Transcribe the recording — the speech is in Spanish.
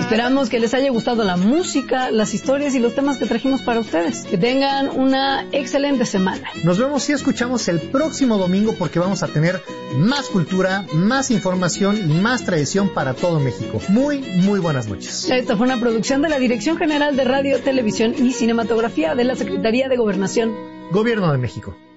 Esperamos que les haya gustado la música, las historias y los temas que trajimos para ustedes. Que tengan una excelente semana. Nos vemos y escuchamos el próximo domingo porque vamos a tener más cultura, más información y más tradición para todo México. Muy, muy buenas noches. Esta fue una producción de la Dirección General de Radio, Televisión y Cinematografía de la Secretaría de Gobernación. Gobierno de México.